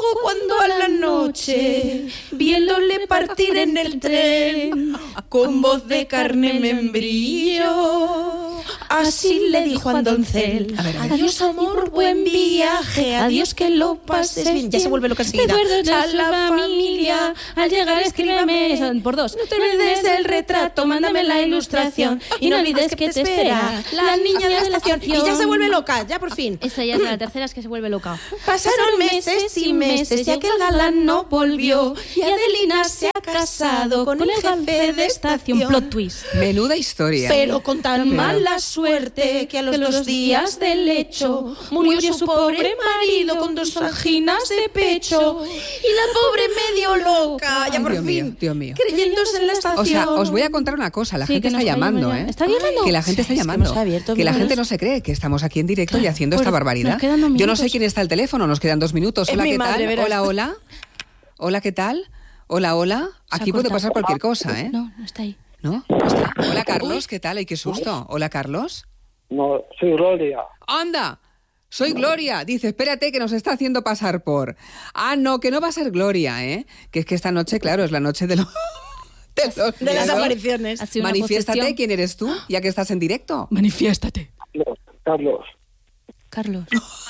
luego cuando a la noche, viéndole partir en el tren, con voz de carne membrillo, así le dijo a Doncel: adiós amor, buen viaje, adiós que lo pases bien. Ya se vuelve loca enseguida. Recuerdos a la familia, al llegar escríbeme, son por dos. No te olvides del retrato, mándame la ilustración, y no olvides que te espera la niña de la estación. Y ya se vuelve loca, ya por fin. Esta ya es la tercera, es que se vuelve loca. Pasaron meses y meses y aquel galán no volvió, y Adelina se ha casado con el jefe de estación. Plot twist. Menuda historia. Pero con tan mala suerte que a los 2 días del hecho murió su pobre marido con 2 anginas de pecho, y la pobre medio loca, ya por Dios fin, mío, Dios mío. creyéndose en la estación. O sea, os voy a contar una cosa, la Sí, gente que está nos llamando, va a ir ¿eh? ¿Está llamando? Que la gente está Es que llamando. hemos abierto Que la micros. gente no se cree que estamos aquí en directo y haciendo esta Pues, barbaridad. nos quedan 2 Yo no minutos. sé quién está al teléfono, nos quedan 2 minutos. Es Hola, mi ¿qué madre, tal? verás. Hola, hola. Hola, ¿qué tal? Hola, hola. Aquí puede cortado. pasar cualquier cosa, ¿eh? No, no está ahí. ¿No? No está. Hola, Carlos, ¿qué tal? Ay, qué susto. Hola, Carlos. No, soy Gloria. ¡Anda! Soy Gloria. Dice, espérate que nos está haciendo pasar por... Ah, no, que no va a ser Gloria, ¿eh? Que es que esta noche, claro, es la noche de los... De las miedos. apariciones. Ha sido una Manifiéstate, posesión. ¿quién eres tú? Ya que estás en directo. Manifiéstate. Carlos. Carlos.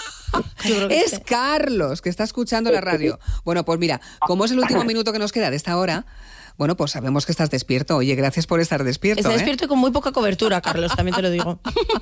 Es Carlos, que está escuchando la radio. Bueno, pues mira, como es el último minuto que nos queda de esta hora, bueno, pues sabemos que estás despierto. Oye, gracias por estar despierto. Está ¿eh? despierto y con muy poca cobertura, Carlos, también te lo digo.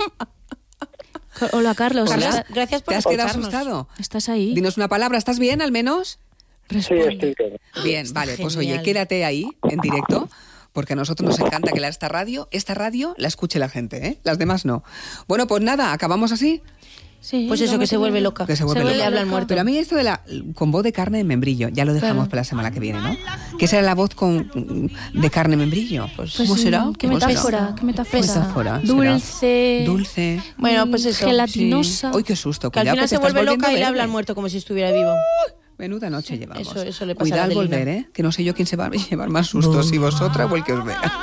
Hola, Carlos. Carlos, gracias por ¿Te has quedado escucharnos. asustado? ¿Estás ahí? Dinos una palabra, ¿estás bien al menos? Sí, estoy bien. Bien, Está vale, pues genial. oye, quédate ahí en directo, porque a nosotros nos encanta que esta radio la escuche la gente, ¿eh? Las demás no. Bueno, pues nada, acabamos así. Sí, Pues eso, que vamos se a vuelve ver. loca. Que se vuelve loca. le habla al muerto. Pero a mí esto de con voz de carne de membrillo, ya lo dejamos Claro. para la semana que viene, ¿no? ¿Qué será la voz de carne de membrillo? Pues, Pues, ¿cómo será? ¿Qué ¿Cómo será? metáfora? ¿Qué metáfora? Metáfora, será. Dulce. Dulce. Bueno, pues eso. Gelatinosa. Uy, qué susto. Que al Cuidado final te se estás vuelve volviendo loca y le verde. habla al muerto como si estuviera vivo. Menuda noche llevamos. Eso le pasa Cuidado a al Adelina. volver, ¿eh? Que no sé yo quién se va a llevar más sustos, si vosotras o el que os vea.